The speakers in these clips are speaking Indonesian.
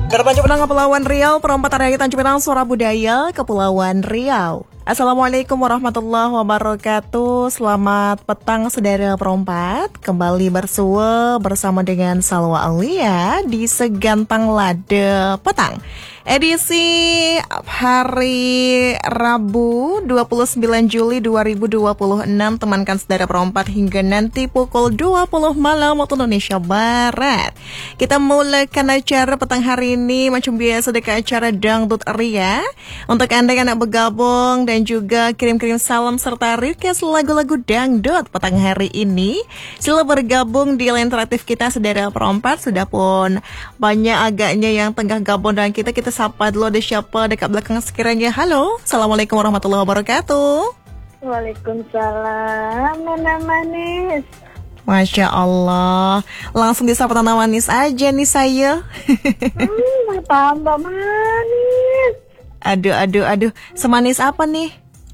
Terpancu Penang Kepulauan Riau, perempat area Tanjung Pinang Suara Budaya, Kepulauan Riau. Assalamualaikum warahmatullahi wabarakatuh. Selamat petang saudara perempat. Kembali bersua bersama dengan Salwa Aulia di Segantang Lada Petang. Edisi hari Rabu 29 Juli 2026. Temankan saudara perempat hingga nanti pukul 20 malam waktu Indonesia Barat. Kita mulakan acara petang hari ini macam biasa dengan acara Dangdut Ria. Untuk Anda yang nak bergabung dan juga kirim-kirim salam serta request lagu-lagu dangdut petang hari ini, sila bergabung di line interaktif kita saudara perempat. Sudah pun banyak agaknya yang tengah gabung dengan kita sapa dulu ada siapa dekat belakang sekiranya. Halo, Assalamualaikum warahmatullahi wabarakatuh. Waalaikumsalam, Nana Manis. Masya Allah, langsung disapa Nana Manis aja nih saya. Tambah manis. Aduh, semanis apa nih?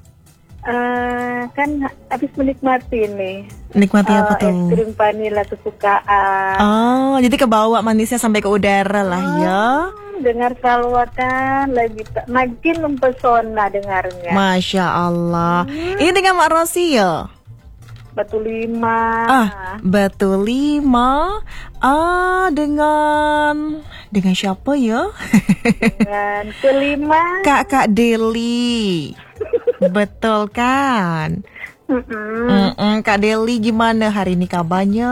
Kan habis menikmati nih. Nikmati apa tuh? Es krim vanila kesukaan. Oh, jadi kebawa manisnya sampai ke udara lah ya. Dengar Salwa kan lagi makin mempesona dengarnya. Masya Allah. Ini dengan Mak Rosi ya? Batu Lima. Batu Lima. Dengan siapa ya? Dengan kelima. Kak Deli. Betul kan? Kak Deli gimana hari ini kabarnya?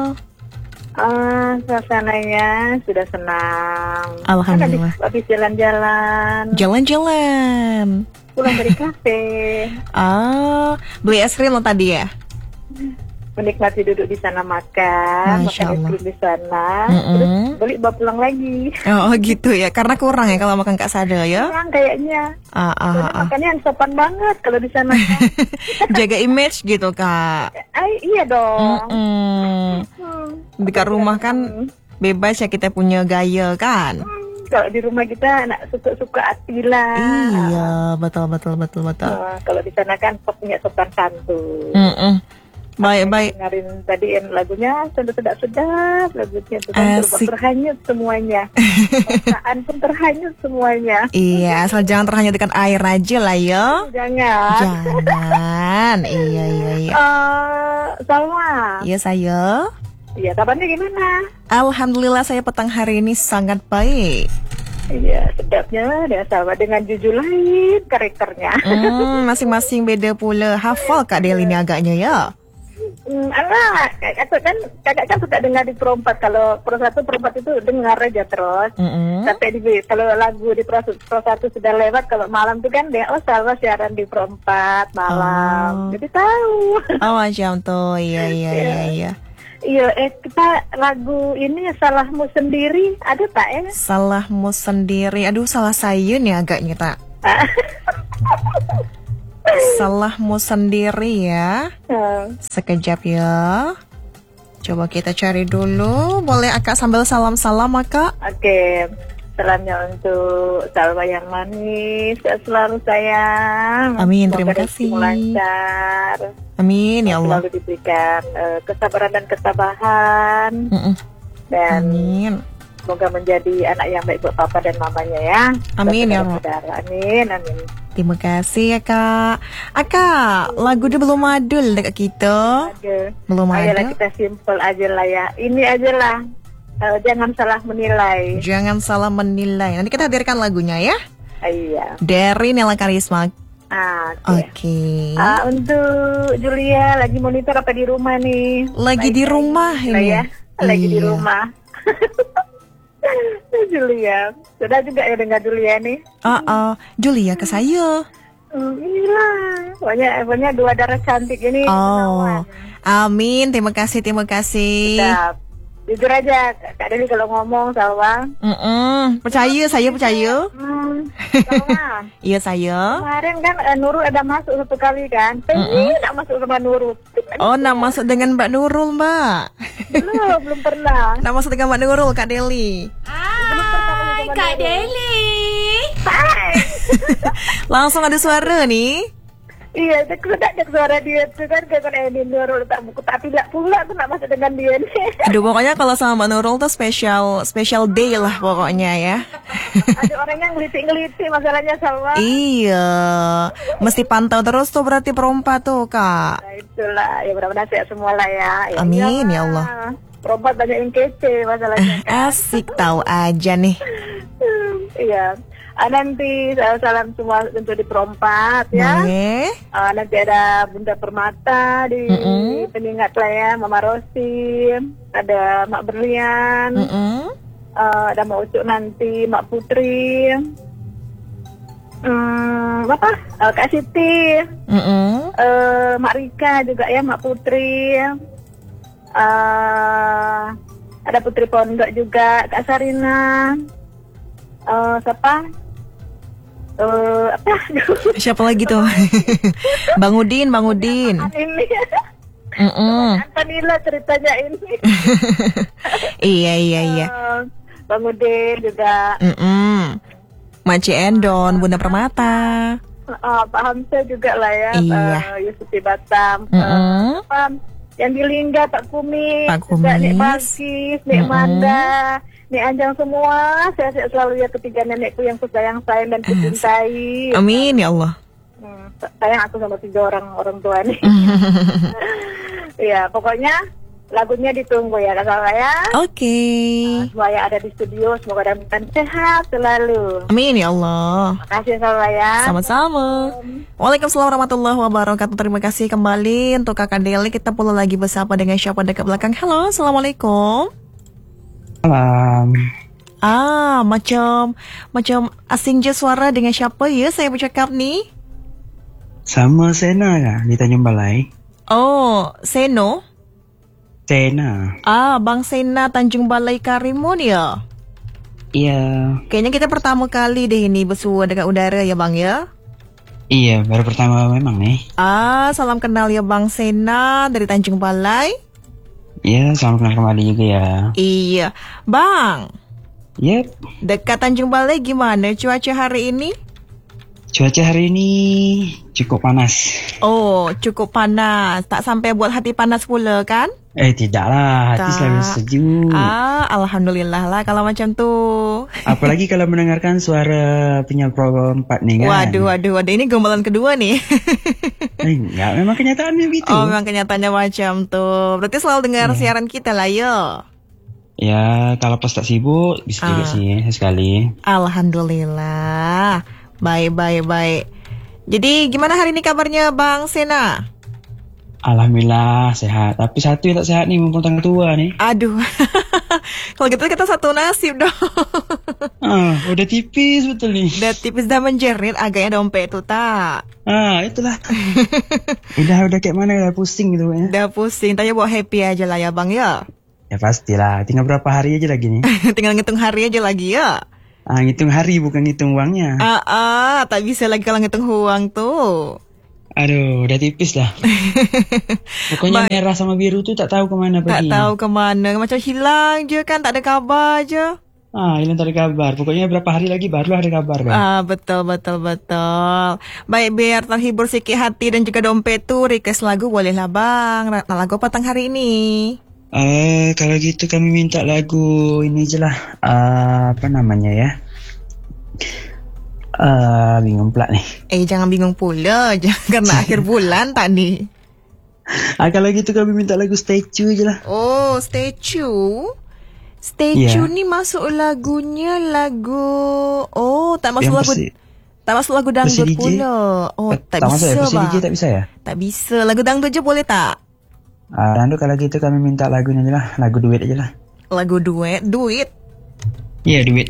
Suasananya sudah senang. Alhamdulillah. Habis jalan-jalan. Jalan-jalan. Pulang dari kafe. Beli es krim lo tadi ya? Menikmati duduk di sana makan es krim di sana, terus beli bawa pulang lagi. Oh gitu ya, karena kurang ya kalau makan Kak Sada ya? Kurang kayaknya. Makannya yang sopan banget kalau di sana. Jaga image gitu Kak. Iya dong. Dekat rumah kan bebas ya kita punya gaya kan. Kalau di rumah kita anak suka Atila. Iya, betul. Kalau di sana kan punya sopan santun. Baik. Dengerin tadi lagunya sedap lagunya itu kan terhanyut semuanya. Perasaan pun terhanyut semuanya. Iya, asal jangan terhanyut dengan air aja lah ya. Jangan. Iya. Salma. Iya saya. Iya, kabarnya gimana? Alhamdulillah saya petang hari ini sangat baik. Iya, sedapnya dia sama dengan Juju lain karakternya. Masing-masing beda pula. Hafal Kak Del ini agaknya ya. Kakak kan suka dengar di perempat. Kalau Pro 1 perempat itu dengar aja terus. Sampai kalau lagu di Pro 1 sudah lewat, kalau malam itu kan dia Salwa siaran di perempat malam. Jadi tahu. Macam tuh. Iya. Iya, kita lagu ini Salahmu Sendiri ada tak ya? Salahmu Sendiri. Aduh, salah saya nih agaknya tak. Salahmu Sendiri ya. Sekejap ya. Coba kita cari dulu. Boleh Akak sambil salam-salam Akak? Oke. Salamnya untuk Salwa yang manis, selalu sayang. Amin, terima kasih. Lancar. Amin ya Allah. Selalu diberikan kesabaran dan ketabahan. Dan amin. Semoga menjadi anak yang baik buat papa dan mamanya ya. Amin ya Allah. Amin. Terima kasih ya Kak. Akak, lagu dia belum adul dekat kita. Belum ada. Ayolah kita simple aja lah ya. Ini aja lah. Jangan salah menilai. Jangan salah menilai. Nanti kita hadirkan lagunya ya. Iya. Dari Nela Karisma. Oke. Untuk Julia lagi monitor apa di rumah nih? Lagi di rumah ini. Ya. Lagi di rumah. Julia. Sudah juga ya dengar Julia nih. Julia ke saya. Inilah. Pokoknya dua darah cantik ini. Amin. Terima kasih. Sedap. Jujur aja, Kak Deli kalau ngomong Salwa. Percaya, saya percaya. Salwa. Iya saya. Kemarin kan Nurul ada masuk satu kali kan. Nak masuk sama Nurul. Nak masuk dengan Mbak Nurul Mbak. Belum pernah. Nak masuk dengan Mbak Nurul Kak Deli. Hai Kak Deli. Hai. Langsung ada suara nih. Iya, aku tak ada suara dia tuh kan kayak ini Nurul tak buku tapi tak pula aku nak masuk dengan dia nih. Aduh, pokoknya kalau sama Mbak Nurul tuh special day lah pokoknya ya. Ada orang yang ngeliti masalahnya sama. Iya, mesti pantau terus tuh berarti perompat tuh Kak. Nah, itulah, ya mudah-mudahan sehat semua lah ya. Amin ya Allah. Perompat banyak yang kece masalahnya. Asik tahu aja nih. Iya. Nanti salam semua untuk di perompat ya. Boleh. Nanti ada Bunda Permata di pengingat lah ya, Mama Rosi, ada Mak Berlian, ada Mak Ucuk nanti, Mak Putri, Kak Siti, Mak Rika juga ya, Mak Putri, ada Putri Pondok juga, Kak Sarina, siapa? Siapa lagi tuh? Bang Udin. Ini. Antonila ceritanya ini. Iya. Bang Udin juga. Maci Endon, Bunda Permata. Pak Hamzah juga lah ya. Iya. Yusufi Batam. Yang di Lingga, Pak Kumis. Juga Nek Bagis, Nek Manda. Nek Anjang semua, sehat-sehat selalu ya ketiga nenekku yang kusayang sayang dan kucintai. Amin ya Allah. Sayang aku sama 3 orang tua nih. Ya, pokoknya lagunya ditunggu ya Kak Salwa ya. Oke. Semua yang ada di studio semoga dalam sehat selalu. Amin ya Allah. Makasih Salwa ya. Sama-sama. Waalaikumsalam warahmatullahi wabarakatuh. Terima kasih kembali untuk Kakak Deli. Kita pula lagi bersama dengan siapa dekat belakang. Halo, assalamualaikum. Malam. Macam asing je suara dengan siapa ya saya bercakap ni? Sama Sena ya di Tanjung Balai. Oh, Seno? Sena. Bang Sena Tanjung Balai Karimun ya? Iya. Kayaknya kita pertama kali deh ini bersua dekat udara ya Bang ya? Iya, baru pertama memang nih. Salam kenal ya Bang Sena dari Tanjung Balai. Iya, salam kenal kembali juga ya. Iya. Bang. Yep. Dekat Tanjung Balai gimana cuaca hari ini? Cuaca hari ini cukup panas. Oh, cukup panas. Tak sampai buat hati panas pula kan? Tidaklah, hati selalu sejuk. Alhamdulillah lah kalau macam tu. Apalagi kalau mendengarkan suara penyanyi perempat nih kan. Waduh, ini gombalan kedua nih. Enggak, memang kenyataannya gitu. Oh, memang kenyataannya macam tu. Berarti selalu dengar siaran kita lah ya. Ya, kalau pas tak sibuk bisa juga sih sekali. Alhamdulillah. Baik. Jadi gimana hari ini kabarnya Bang Sena? Alhamdulillah sehat. Tapi satu yang tak sehat nih mumpung tanggal tua nih. Aduh. Kalau gitu kita satu nasib dong. Udah tipis betul nih. Udah tipis dah menjerit agaknya dompet itu tak. Itulah. udah kayak mana udah pusing gitu ya. Udah pusing. Tanya buat happy aja lah ya Bang ya. Ya pastilah. Tinggal berapa hari aja lagi nih. Tinggal ngitung hari aja lagi ya. Ngitung hari bukan ngitung uangnya. Tak bisa lagi kalau ngitung uang tuh. Aduh, udah tipis dah. Pokoknya merah sama biru tuh tak tahu kemana pergi. Tak tahu kemana, macam hilang je kan, tak ada kabar je. Hilang tak ada kabar. Pokoknya berapa hari lagi barulah ada kabar kan. Betul. Baik, biar terhibur sikit hati dan juga dompet tuh, request lagu bolehlah Bang. Nak lagu apa tang hari ini? Kalau gitu kami minta lagu ini je lah. Apa namanya ya? Bingung pula nih. Jangan bingung pula. Jangan karena akhir bulan tak nih. Kalau gitu kami minta lagu Statue je lah. Oh, Statue ni masuk lagunya tak masuk lagu. Tak masuk lagu dangdut pula. Tak bisa Bang. DJ tak bisa ya? Tak bisa. Lagu dangdut je boleh tak? Dangdut kalau gitu kami minta lagunya je lah. Lagu duet aja lah. Lagu duet? Iya, duit.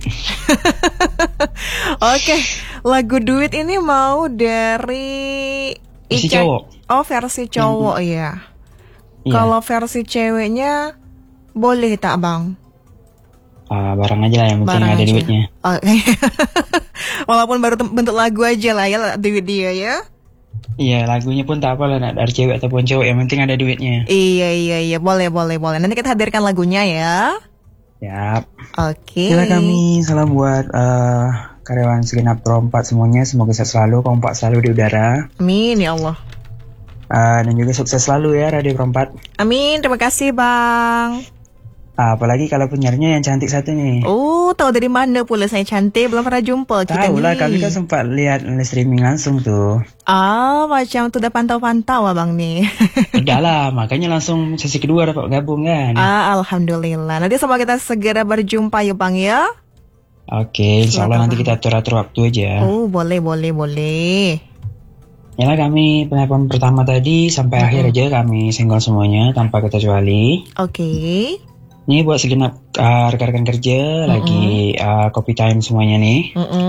Oke, lagu duit ini mau dari versi cowok. Oh, versi cowok ya. Kalau versi ceweknya boleh tak Bang? Barang aja lah yang penting ada duitnya. Walaupun baru bentuk lagu aja lah ya duit dia ya. Iya, lagunya pun tak apalah nak dari cewek ataupun cowok, yang penting ada duitnya. Iya, boleh. Nanti kita hadirkan lagunya ya. Yap. Oke. Kira kami salam buat karyawan segenap Pro 4 semuanya. Semoga sehat selalu, kompak selalu di udara. Amin ya Allah. Dan juga sukses selalu ya Radio Pro 4. Amin, terima kasih Bang. Apalagi kalau penyiarnya yang cantik satu nih. Oh, tahu dari mana pula saya cantik? Belum pernah jumpa kita Tahu lah, ni. kami kan sempat lihat streaming langsung tuh. Macam tu dah pantau-pantau abang ni. Udah lah, makanya langsung sesi kedua dapat gabung kan. Alhamdulillah. Nanti semoga kita segera berjumpa ya Bang ya. Oke, insyaallah nanti kita atur-atur waktu aja. Oh, boleh. Yalah, kami penelpon pertama tadi sampai akhir aja kami senggol semuanya tanpa kecuali. Oke. Ini buat segenap rekan-rekan kerja lagi coffee time semuanya nih.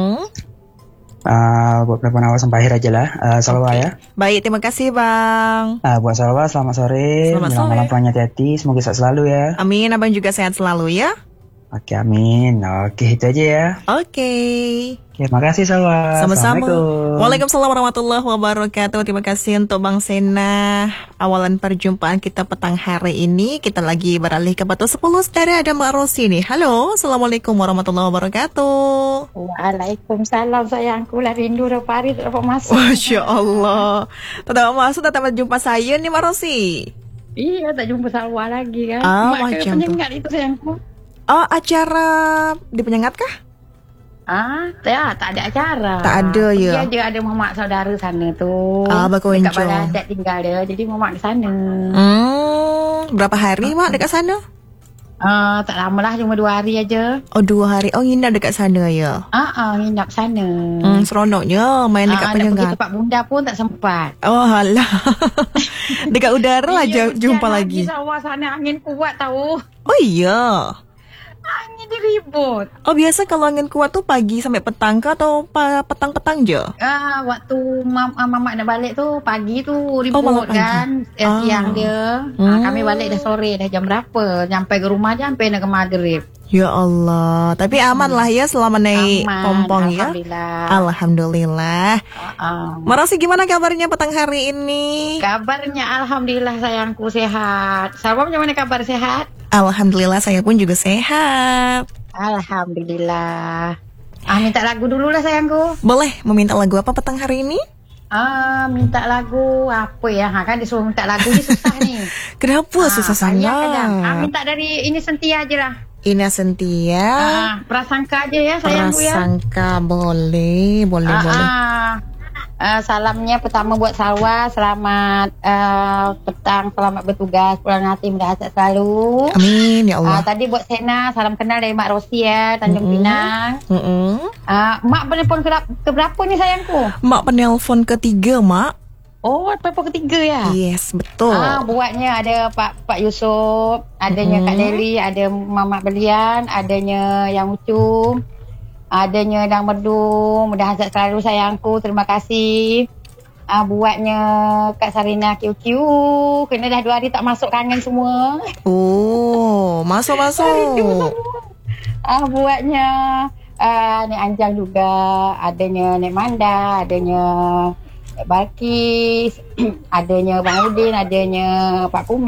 Buat penelpon awal sampai akhir aja lah. Salwa ya. Baik, terima kasih Bang. Buat Salwa, selamat sore. Selamat sore. Malam pulang hati-hati. Semoga sehat selalu ya. Amin, abang juga sehat selalu ya. Oke, amin. Oke, itu aja ya. Oke. Oke, makasih Salwa. Sama-sama. Assalamualaikum. Waalaikumsalam warahmatullahi wabarakatuh. Terima kasih untuk Bang Sena. Awalan perjumpaan kita petang hari ini. Kita lagi beralih ke batu 10 saudara. Ada Mbak Rosi nih. Halo, Assalamualaikum warahmatullahi wabarakatuh. Waalaikumsalam sayangku lah, rindu dah Paris tak dapat masuk. Masya Allah. Tak dapat masuk, tak dapat jumpa saya nih Mbak Rosi. Iya, tak jumpa Salwa lagi kan. Ah, Mak macam tu. penyengat itu sayangku. Oh, acara di penyengat kah? Tak ada acara. Tak ada, ya? Dia ada mamak saudara sana tu. berkunjung. Dekat Balai Adat tinggal dia. Jadi mamak di sana. Berapa hari Mak dekat sana? Tak lama lah, cuma 2 hari aja. Oh, 2 hari. Oh, nginap dekat sana ya? Nginap sana. Seronoknya main dekat Nak pergi penyengat. tempat bunda pun tak sempat. Oh, alah. Dekat udara aja Iya, jumpa hujan lagi. Sawah sana angin kuat tahu. Oh iya. Angin dia ribut. Oh, biasa kalau angin kuat tu pagi sampai petang ke atau petang-petang je? Waktu mamak nak balik tu pagi tu ribut malam pagi. kan. Siang dia. Kami balik dah sore dah jam berapa. Sampai ke rumah je sampai nak ke maghrib. Ya Allah. Tapi aman lah ya selama naik pompong ya. Alhamdulillah. Alhamdulillah. Marasi, gimana kabarnya petang hari ini? Kabarnya alhamdulillah sayangku sehat. Sahabat macam mana kabar, sehat? Alhamdulillah saya pun juga sehat. Alhamdulillah. Minta lagu dulu lah sayangku. Boleh meminta lagu apa petang hari ini? Minta lagu apa ya? Kan disuruh minta lagu ni susah ni. Kenapa susah banyak kadang. sangat? Minta dari ini Sentia je lah. Ina Sentia. Prasangka aja ya sayangku ya. Prasangka, boleh. Salamnya pertama buat Salwa, selamat petang, selamat bertugas, pulang hati, mudah sehat selalu. Amin ya Allah. Tadi buat Sena, salam kenal dari Mak Rosi ya, Tanjung Pinang. Mak penelpon ke berapa ni sayangku? Mak penelpon ketiga, Mak. Oh, penelpon ketiga ya? Yes, betul. Buatnya ada Pak Yusof, adanya Kak Deli, ada Mamak Belian, adanya Yang Ucum, adanya Dang Merdu, mudah sehat selalu sayangku, terima kasih. Buatnya Kak Sarina QQ, kena dah 2 hari tak masuk, kangen semua. Oh, masuk. Buatnya Nek Anjang juga, adanya Nek Manda, adanya Balkis, adanya Bang Udin, adanya Pak Kumi.